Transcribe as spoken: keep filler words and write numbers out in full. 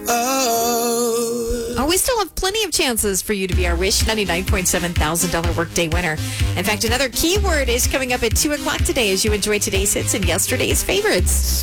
Oh. Oh, we still have plenty of chances for you to be our Wish ninety-nine point seven thousand dollars workday winner. In fact, another keyword is coming up at two o'clock today as you enjoy today's hits and yesterday's favorites.